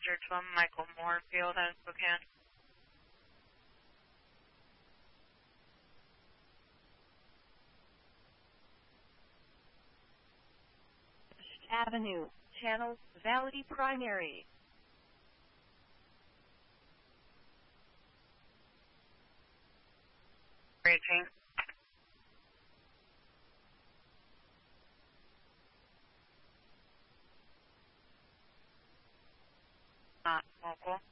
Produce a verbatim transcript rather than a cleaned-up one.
Victor twelve, Michael Moorfield on Spokane. Avenue, Channel, Valley Primary. Raging. Not local.